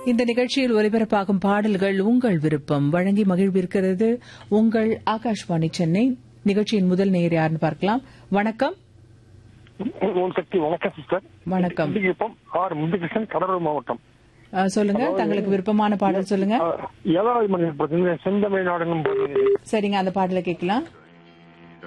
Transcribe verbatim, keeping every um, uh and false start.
இந்த நிகழ்ச்சியில் ஒலிபரப்பாகும் பாடல்கள் உங்கள் விருப்பம் வழங்கி மகிழ்விருக்கிறது உங்கள் ஆகாஷ்வாணி சென்னை. நிகழ்ச்சியின் முதல் நேயர் யாருன்னு பார்க்கலாம். வணக்கம். வணக்கம் சிஸ்டர். வணக்கம். ஆர் முத்துகிருஷ்ணன், கடலூர் மாவட்டம். சொல்லுங்க, தங்களுக்கு விருப்பமான பாடல் சொல்லுங்க. ஏழாவது மணி செந்தமிழ் நாடு. சரிங்க, அந்த பாடலை கேட்கலாம்.